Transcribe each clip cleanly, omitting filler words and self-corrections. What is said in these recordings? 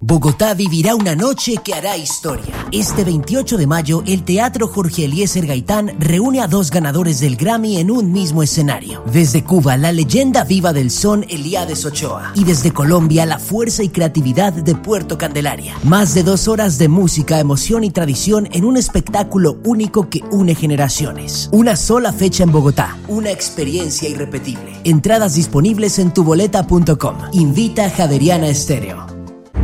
Bogotá vivirá una noche que hará historia. Este 28 de mayo, el Teatro Jorge Eliezer Gaitán reúne a 2 ganadores del Grammy en un mismo escenario. Desde Cuba, la leyenda viva del son Elías Ochoa. Y desde Colombia, la fuerza y creatividad de Puerto Candelaria. Más de 2 horas de música, emoción y tradición en un espectáculo único que une generaciones. Una sola fecha en Bogotá. Una experiencia irrepetible. Entradas disponibles en tuboleta.com. Invita Javeriana Estéreo.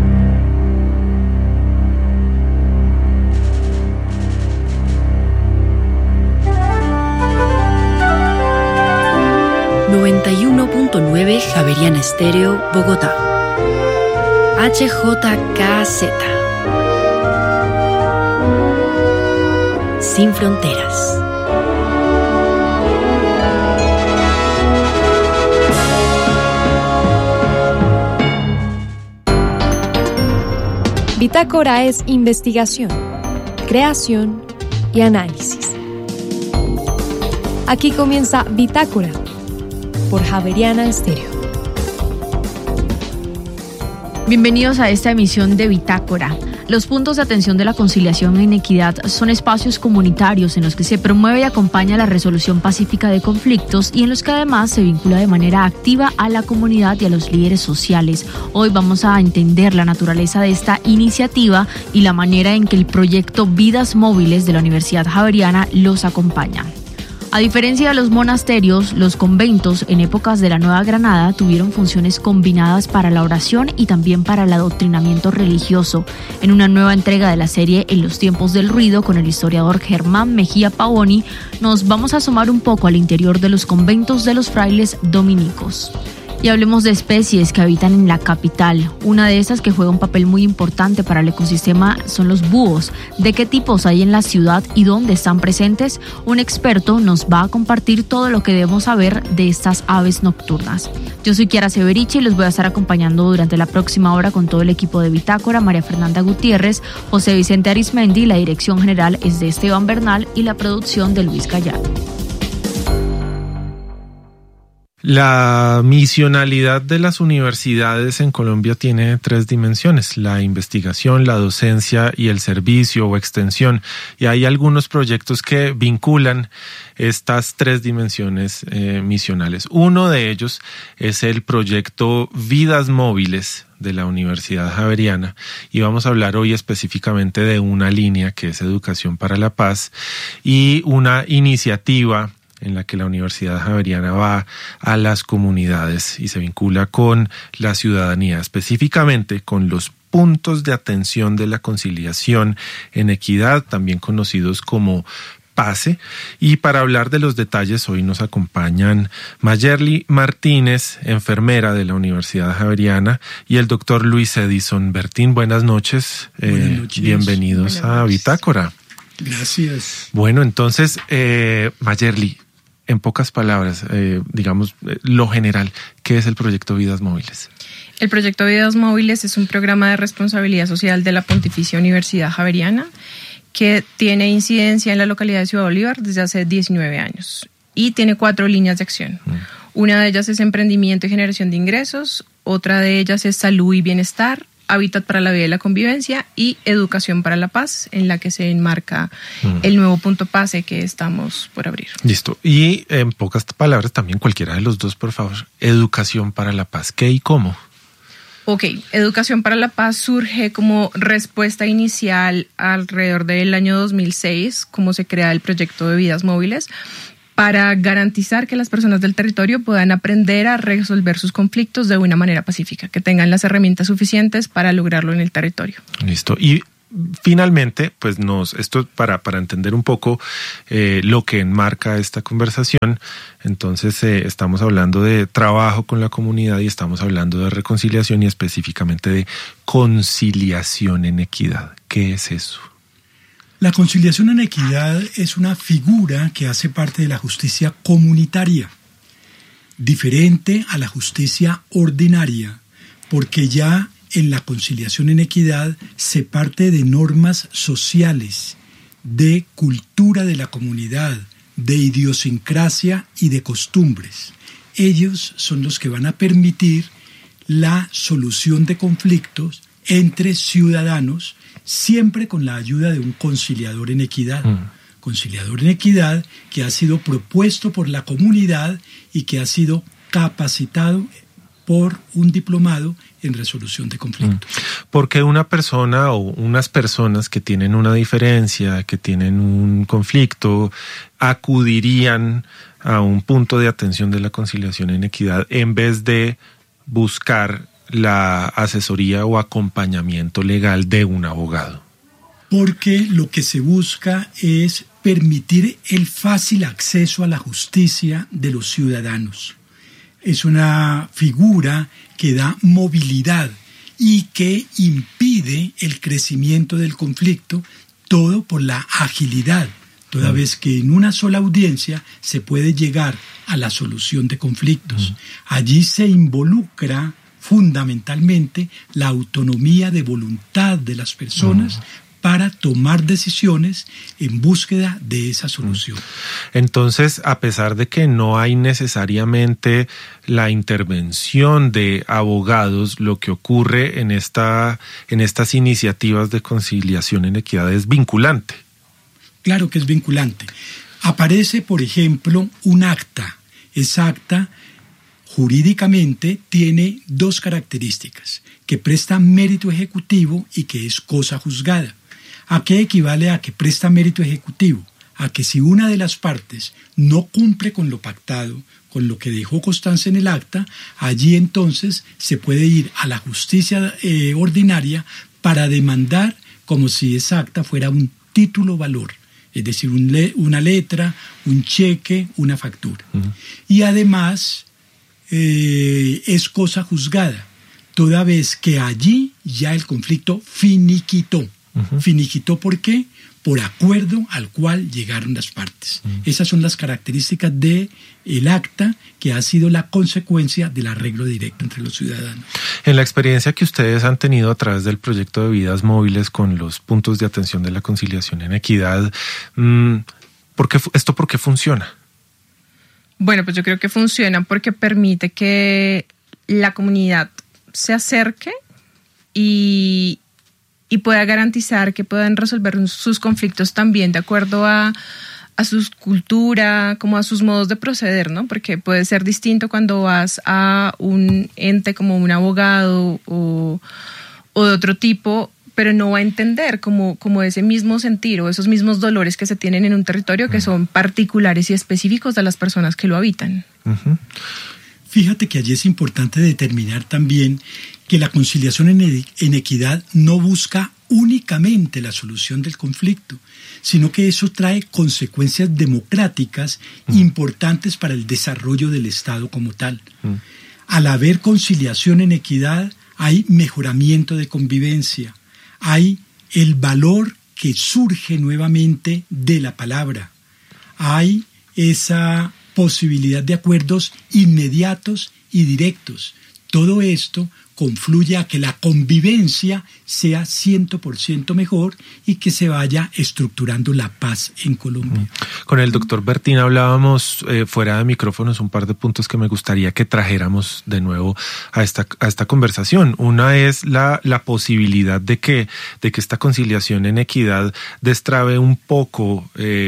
Javeriana Estéreo, Bogotá. HJKZ. Sin fronteras. Bitácora es investigación, creación y análisis. Aquí comienza Bitácora por Javeriana Estéreo. Bienvenidos a esta emisión de Bitácora. Los puntos de atención de la conciliación en equidad son espacios comunitarios en los que se promueve y acompaña la resolución pacífica de conflictos y en los que además se vincula de manera activa a la comunidad y a los líderes sociales. Hoy vamos a entender la naturaleza de esta iniciativa y la manera en que el proyecto Vidas Móviles de la Universidad Javeriana los acompaña. A diferencia de los monasterios, los conventos en épocas de la Nueva Granada tuvieron funciones combinadas para la oración y también para el adoctrinamiento religioso. En una nueva entrega de la serie En los tiempos del ruido, con el historiador Germán Mejía Pavoni, nos vamos a asomar un poco al interior de los conventos de los frailes dominicos. Y hablemos de especies que habitan en la capital. Una de esas que juega un papel muy importante para el ecosistema son los búhos. ¿De qué tipos hay en la ciudad y dónde están presentes? Un experto nos va a compartir todo lo que debemos saber de estas aves nocturnas. Yo soy Kiara Severiche y los voy a estar acompañando durante la próxima hora con todo el equipo de Bitácora: María Fernanda Gutiérrez, José Vicente Arismendi, la dirección general es de Esteban Bernal y la producción de Luis Gallardo. La misionalidad de las universidades en Colombia tiene 3 dimensiones: la investigación, la docencia y el servicio o extensión. Y hay algunos proyectos que vinculan estas 3 dimensiones misionales. Uno de ellos es el proyecto Vidas Móviles de la Universidad Javeriana, y vamos a hablar hoy específicamente de una línea que es Educación para la Paz y una iniciativa en la que la Universidad Javeriana va a las comunidades y se vincula con la ciudadanía, específicamente con los puntos de atención de la conciliación en equidad, también conocidos como PACE. Y para hablar de los detalles, hoy nos acompañan Mayerly Martínez, enfermera de la Universidad Javeriana, y el doctor Luis Edison Bertín. Buenas noches. Buenas noches. Bienvenidos a Bitácora. Gracias. Bueno, entonces, Mayerly, en pocas palabras, digamos lo general, ¿qué es el proyecto Vidas Móviles? El proyecto Vidas Móviles es un programa de responsabilidad social de la Pontificia Universidad Javeriana que tiene incidencia en la localidad de Ciudad Bolívar desde hace 19 años y tiene 4 líneas de acción. Una de ellas es emprendimiento y generación de ingresos, otra de ellas es salud y bienestar, hábitat para la vida y la convivencia y educación para la paz, en la que se enmarca el nuevo punto PACE que estamos por abrir. Listo. Y en pocas palabras también, cualquiera de los dos, por favor. Educación para la paz, ¿qué y cómo? Ok, Educación para la Paz surge como respuesta inicial alrededor del año 2006, como se crea el proyecto de Vidas Móviles, para garantizar que las personas del territorio puedan aprender a resolver sus conflictos de una manera pacífica, que tengan las herramientas suficientes para lograrlo en el territorio. Listo. Y finalmente, pues esto para entender un poco lo que enmarca esta conversación, entonces estamos hablando de trabajo con la comunidad y estamos hablando de reconciliación y específicamente de conciliación en equidad. ¿Qué es eso? La conciliación en equidad es una figura que hace parte de la justicia comunitaria, diferente a la justicia ordinaria, porque ya en la conciliación en equidad se parte de normas sociales, de cultura de la comunidad, de idiosincrasia y de costumbres. Ellos son los que van a permitir la solución de conflictos entre ciudadanos, siempre con la ayuda de un conciliador en equidad. Conciliador en equidad que ha sido propuesto por la comunidad y que ha sido capacitado por un diplomado en resolución de conflictos. Porque una persona o unas personas que tienen una diferencia, que tienen un conflicto, acudirían a un punto de atención de la conciliación en equidad en vez de buscar la asesoría o acompañamiento legal de un abogado. Porque lo que se busca es permitir el fácil acceso a la justicia de los ciudadanos. Es una figura que da movilidad y que impide el crecimiento del conflicto, todo por la agilidad, toda vez que en una sola audiencia se puede llegar a la solución de conflictos. Allí se involucra fundamentalmente la autonomía de voluntad de las personas para tomar decisiones en búsqueda de esa solución. Entonces, a pesar de que no hay necesariamente la intervención de abogados, lo que ocurre en estas iniciativas de conciliación en equidad es vinculante. Claro que es vinculante. Aparece, por ejemplo, un acta. Esa acta jurídicamente tiene dos características: que presta mérito ejecutivo y que es cosa juzgada. ¿A qué equivale a que presta mérito ejecutivo? A que si una de las partes no cumple con lo pactado, con lo que dejó constancia en el acta, allí entonces se puede ir a la justicia ordinaria para demandar como si esa acta fuera un título valor, es decir, una letra, un cheque, una factura. Y además es cosa juzgada, toda vez que allí ya el conflicto finiquitó. ¿Finiquitó por qué? Por acuerdo al cual llegaron las partes. Esas son las características del acta que ha sido la consecuencia del arreglo directo entre los ciudadanos. En la experiencia que ustedes han tenido a través del proyecto de vidas móviles con los puntos de atención de la conciliación en equidad, ¿por qué funciona? Bueno, pues yo creo que funciona porque permite que la comunidad se acerque y pueda garantizar que puedan resolver sus conflictos también de acuerdo a su cultura, como a sus modos de proceder, ¿no? Porque puede ser distinto cuando vas a un ente como un abogado o de otro tipo, pero no va a entender como ese mismo sentir o esos mismos dolores que se tienen en un territorio que son particulares y específicos de las personas que lo habitan. Fíjate que allí es importante determinar también que la conciliación en equidad no busca únicamente la solución del conflicto, sino que eso trae consecuencias democráticas importantes para el desarrollo del Estado como tal. Al haber conciliación en equidad, hay mejoramiento de convivencia, hay el valor que surge nuevamente de la palabra, hay esa posibilidad de acuerdos inmediatos y directos. Todo esto confluye a que la convivencia sea 100% mejor y que se vaya estructurando la paz en Colombia. Con el doctor Bertín hablábamos fuera de micrófonos un par de puntos que me gustaría que trajéramos de nuevo a esta conversación. Una es la posibilidad de que esta conciliación en equidad destrabe un poco,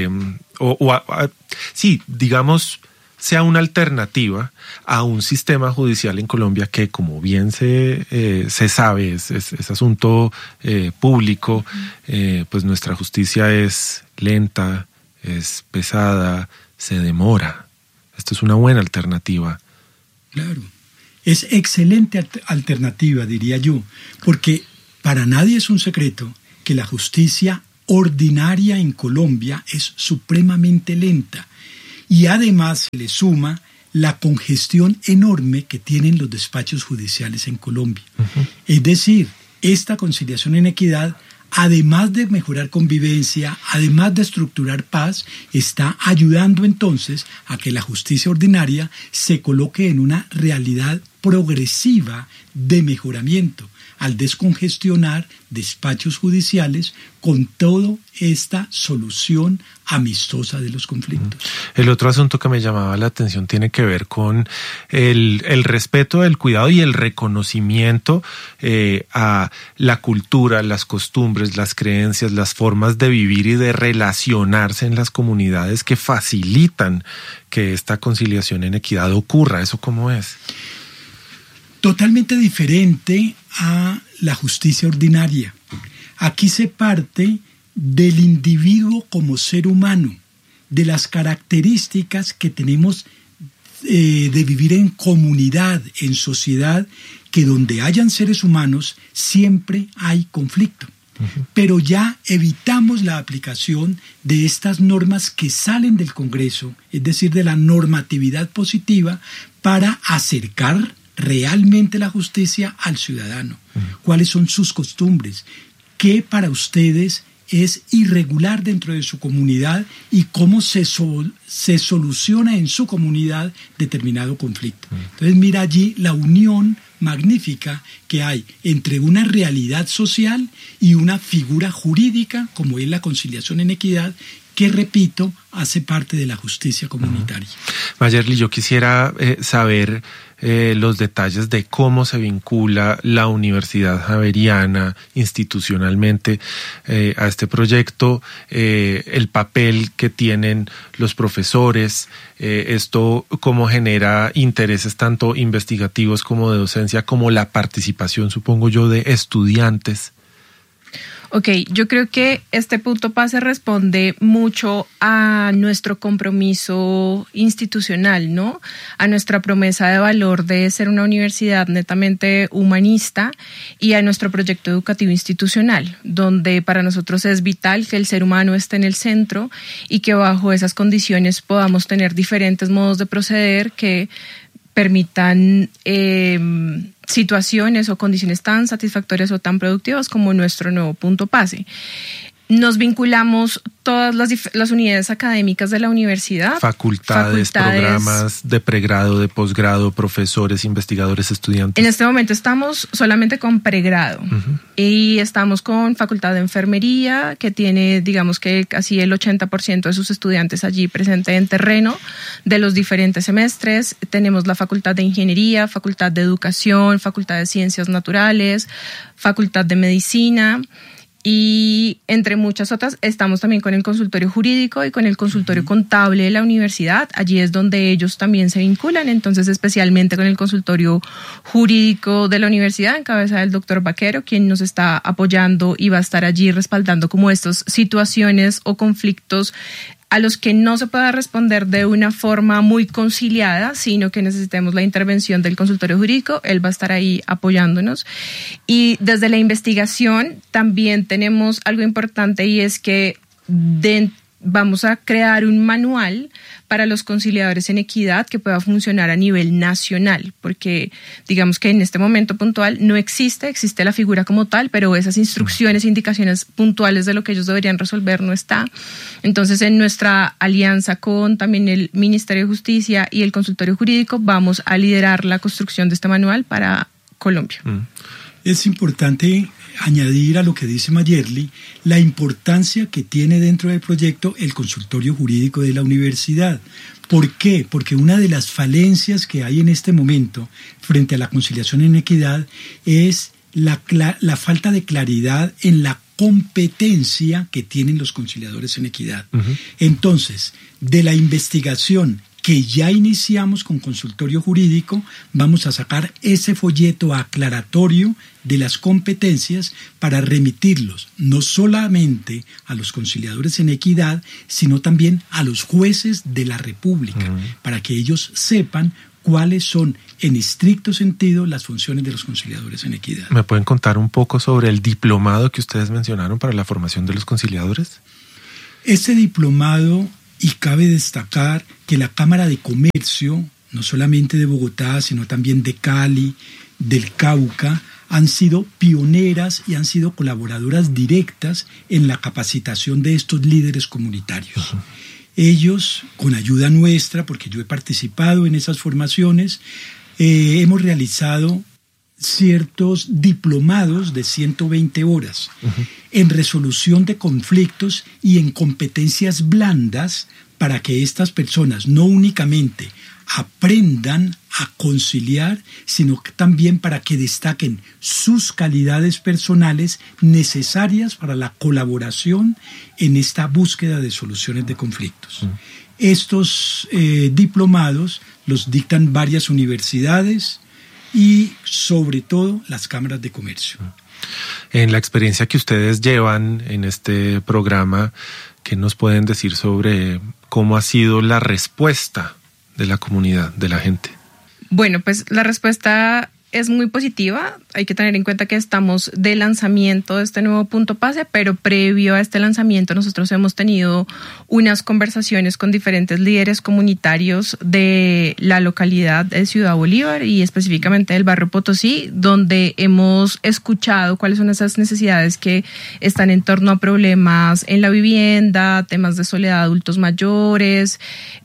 digamos, sea una alternativa a un sistema judicial en Colombia que, como bien se sabe, es asunto público, pues nuestra justicia es lenta, es pesada, se demora. Esto es una buena alternativa. Claro, es excelente alternativa, diría yo, porque para nadie es un secreto que la justicia ordinaria en Colombia es supremamente lenta. Y además se le suma la congestión enorme que tienen los despachos judiciales en Colombia. Es decir, esta conciliación en equidad, además de mejorar convivencia, además de estructurar paz, está ayudando entonces a que la justicia ordinaria se coloque en una realidad progresiva de mejoramiento al descongestionar despachos judiciales con toda esta solución amistosa de los conflictos. El otro asunto que me llamaba la atención tiene que ver con el respeto, el cuidado y el reconocimiento a la cultura, las costumbres, las creencias, las formas de vivir y de relacionarse en las comunidades que facilitan que esta conciliación en equidad ocurra. ¿Eso cómo es? Totalmente diferente a la justicia ordinaria. Aquí se parte del individuo como ser humano, de las características que tenemos de vivir en comunidad, en sociedad, que donde hayan seres humanos siempre hay conflicto. Pero ya evitamos la aplicación de estas normas que salen del Congreso, es decir, de la normatividad positiva, para acercar realmente la justicia al ciudadano. ¿Cuáles son sus costumbres? ¿Qué para ustedes es irregular dentro de su comunidad y cómo se soluciona en su comunidad determinado conflicto? Entonces mira allí la unión magnífica que hay entre una realidad social y una figura jurídica como es la conciliación en equidad, que, repito, hace parte de la justicia comunitaria. Mayerly, yo quisiera saber los detalles de cómo se vincula la Universidad Javeriana institucionalmente a este proyecto, el papel que tienen los profesores, esto cómo genera intereses tanto investigativos como de docencia, como la participación, supongo yo, de estudiantes. Ok, yo creo que este punto PASE responde mucho a nuestro compromiso institucional, ¿no? A nuestra promesa de valor de ser una universidad netamente humanista y a nuestro proyecto educativo institucional, donde para nosotros es vital que el ser humano esté en el centro y que bajo esas condiciones podamos tener diferentes modos de proceder que permitan situaciones o condiciones tan satisfactorias o tan productivas como nuestro nuevo punto PASE. Nos vinculamos todas las unidades académicas de la universidad. Facultades, programas de pregrado, de posgrado, profesores, investigadores, estudiantes. En este momento estamos solamente con pregrado y estamos con facultad de enfermería, que tiene, digamos que casi el 80% de sus estudiantes allí presentes en terreno de los diferentes semestres. Tenemos la facultad de ingeniería, facultad de educación, facultad de ciencias naturales, facultad de medicina. Y entre muchas otras, estamos también con el consultorio jurídico y con el consultorio contable de la universidad. Allí es donde ellos también se vinculan, entonces especialmente con el consultorio jurídico de la universidad, en cabeza del doctor Vaquero, quien nos está apoyando y va a estar allí respaldando como estas situaciones o conflictos a los que no se pueda responder de una forma muy conciliada, sino que necesitemos la intervención del consultorio jurídico. Él va a estar ahí apoyándonos. Y desde la investigación también tenemos algo importante, y es que vamos a crear un manual para los conciliadores en equidad que pueda funcionar a nivel nacional, porque digamos que en este momento puntual no existe la figura como tal, pero esas instrucciones, indicaciones puntuales de lo que ellos deberían resolver no está. Entonces, en nuestra alianza con también el Ministerio de Justicia y el Consultorio Jurídico, vamos a liderar la construcción de este manual para Colombia. Es importante añadir a lo que dice Mayerly la importancia que tiene dentro del proyecto el consultorio jurídico de la universidad. ¿Por qué? Porque una de las falencias que hay en este momento frente a la conciliación en equidad es la falta de claridad en la competencia que tienen los conciliadores en equidad. Entonces, de la investigación que ya iniciamos con consultorio jurídico, vamos a sacar ese folleto aclaratorio de las competencias para remitirlos no solamente a los conciliadores en equidad, sino también a los jueces de la República, para que ellos sepan cuáles son en estricto sentido las funciones de los conciliadores en equidad. ¿Me pueden contar un poco sobre el diplomado que ustedes mencionaron para la formación de los conciliadores? Este diplomado, y cabe destacar que la Cámara de Comercio, no solamente de Bogotá, sino también de Cali, del Cauca, han sido pioneras y han sido colaboradoras directas en la capacitación de estos líderes comunitarios. Ellos, con ayuda nuestra, porque yo he participado en esas formaciones, hemos realizado ciertos diplomados de 120 horas en resolución de conflictos y en competencias blandas para que estas personas no únicamente aprendan a conciliar, sino que también para que destaquen sus calidades personales necesarias para la colaboración en esta búsqueda de soluciones de conflictos. Estos diplomados los dictan varias universidades y sobre todo las cámaras de comercio. En la experiencia que ustedes llevan en este programa, ¿qué nos pueden decir sobre cómo ha sido la respuesta de la comunidad, de la gente? Bueno, pues la respuesta es muy positiva. Hay que tener en cuenta que estamos de lanzamiento de este nuevo punto pase, pero previo a este lanzamiento nosotros hemos tenido unas conversaciones con diferentes líderes comunitarios de la localidad de Ciudad Bolívar y específicamente del barrio Potosí, donde hemos escuchado cuáles son esas necesidades que están en torno a problemas en la vivienda, temas de soledad de adultos mayores,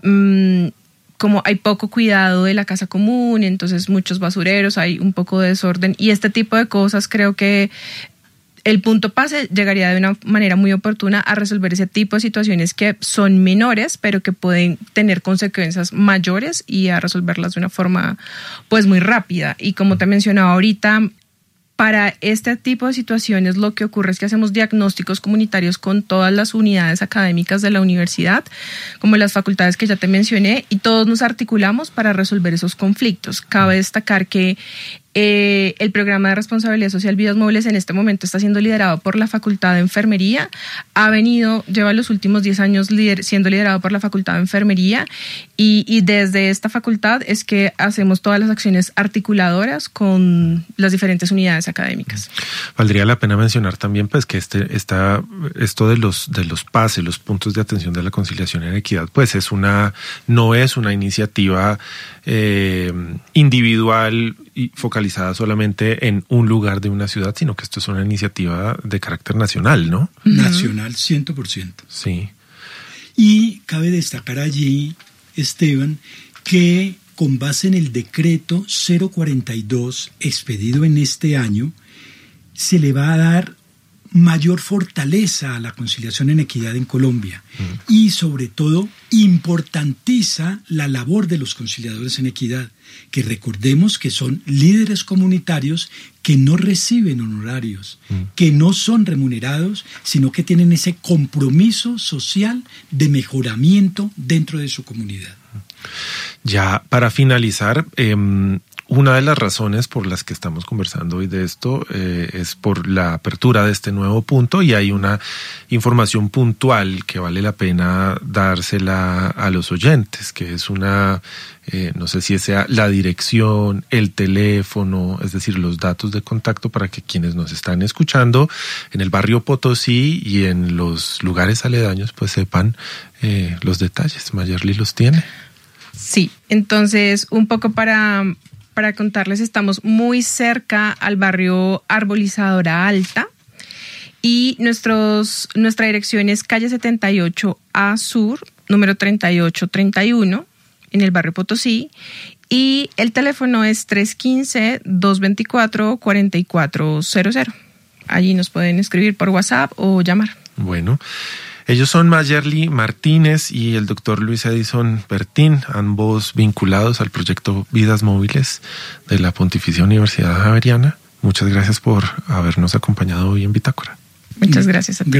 como hay poco cuidado de la casa común, entonces muchos basureros, hay un poco de desorden y este tipo de cosas. Creo que el punto pase llegaría de una manera muy oportuna a resolver ese tipo de situaciones que son menores, pero que pueden tener consecuencias mayores y a resolverlas de una forma pues muy rápida. Y como te mencionaba ahorita, para este tipo de situaciones lo que ocurre es que hacemos diagnósticos comunitarios con todas las unidades académicas de la universidad, como las facultades que ya te mencioné, y todos nos articulamos para resolver esos conflictos. Cabe destacar que el programa de responsabilidad social Vidas Móviles en este momento está siendo liderado por la Facultad de Enfermería. Lleva los últimos 10 años siendo liderado por la Facultad de Enfermería y desde esta facultad es que hacemos todas las acciones articuladoras con las diferentes unidades académicas. Valdría la pena mencionar también pues que esto de los pases, los puntos de atención de la conciliación en equidad, pues no es una iniciativa individual y focalizada solamente en un lugar de una ciudad, sino que esto es una iniciativa de carácter nacional, ¿no? Nacional, 100%. Sí. Y cabe destacar allí, Esteban, que con base en el decreto 042 expedido en este año, se le va a dar mayor fortaleza a la conciliación en equidad en Colombia y sobre todo importantiza la labor de los conciliadores en equidad, que recordemos que son líderes comunitarios que no reciben honorarios, que no son remunerados, sino que tienen ese compromiso social de mejoramiento dentro de su comunidad. Ya para finalizar, una de las razones por las que estamos conversando hoy de esto es por la apertura de este nuevo punto, y hay una información puntual que vale la pena dársela a los oyentes, que es no sé si sea la dirección, el teléfono, es decir, los datos de contacto para que quienes nos están escuchando en el barrio Potosí y en los lugares aledaños pues sepan los detalles. Mayerly los tiene. Sí, entonces un poco para contarles, estamos muy cerca al barrio Arbolizadora Alta y nuestra dirección es calle 78A Sur, número 3831, en el barrio Potosí, y el teléfono es 315-224-4400. Allí nos pueden escribir por WhatsApp o llamar. Bueno, ellos son Mayerly Martínez y el doctor Luis Edison Bertín, ambos vinculados al proyecto Vidas Móviles de la Pontificia Universidad Javeriana. Muchas gracias por habernos acompañado hoy en Bitácora. Muchas gracias a ti.